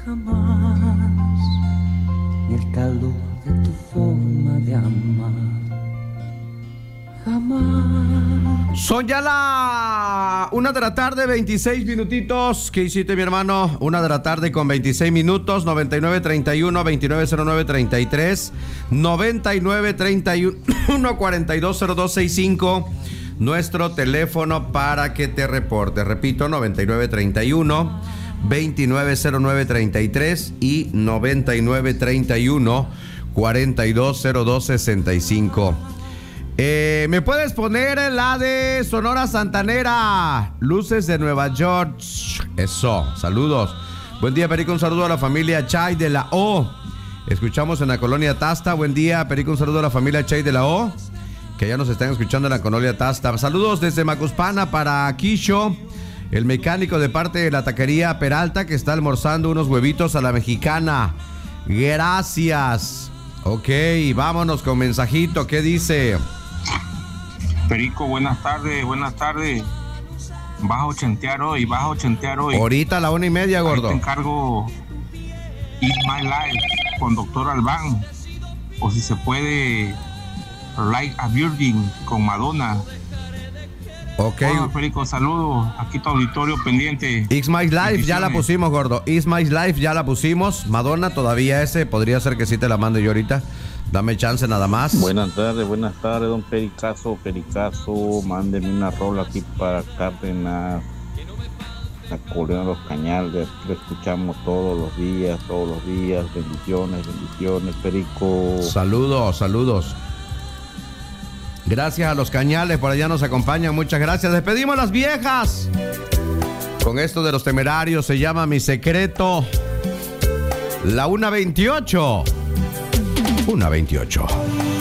jamás, ni el calor de tu forma de amar. Jamás. Son ya la 1 de la tarde, 26 minutitos. ¿Qué hiciste, mi hermano? 1 de la tarde con 26 minutos. 9931-2909-33. 9931-420265. Nuestro teléfono para que te reportes. Repito, 9931-2909-33 y 9931-420265. ¿Me puedes poner la de Sonora Santanera? Luces de Nueva York. Eso, saludos. Buen día, Perico, un saludo a la familia Chay de la O. Escuchamos en la colonia Tasta. Buen día, Perico, un saludo a la familia Chay de la O, que ya nos están escuchando en la colonia Tasta. Saludos desde Macuspana para Quisho, el mecánico de parte de la taquería Peralta, que está almorzando unos huevitos a la mexicana. Gracias. Ok, vámonos con mensajito. ¿Qué dice? Perico, buenas tardes. Vas a ochentear hoy. Ahorita a la 1:30, gordo. Ahí te encargo Eat My Life con Doctor Alban. O si se puede, Like a Virgin con Madonna. Ok. Hola, Perico, saludos. Aquí tu auditorio pendiente. It's My Life, ya la pusimos, gordo. It's My Life, ya la pusimos. Madonna, todavía podría ser que sí te la mande yo ahorita. Dame chance nada más. Buenas tardes, don Pericazo, mándeme una rola aquí para Cárdenas, la Colonia de los Cañales, lo escuchamos todos los días, bendiciones, Perico. Saludos. Gracias a los Cañales, por allá nos acompañan, muchas gracias. Despedimos las viejas con esto de Los Temerarios, se llama Mi Secreto. La 1:28.